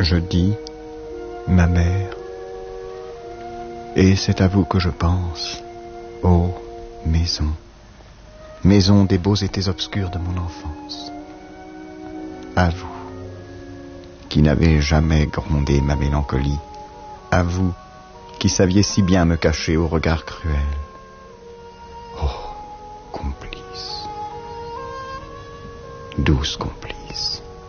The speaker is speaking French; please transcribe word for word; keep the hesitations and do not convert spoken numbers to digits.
Je dis, ma mère, et c'est à vous que je pense, ô maison, maison des beaux étés obscurs de mon enfance. À vous, qui n'avez jamais grondé ma mélancolie, à vous, qui saviez si bien me cacher au regard cruel. Oh, complice, douce complice.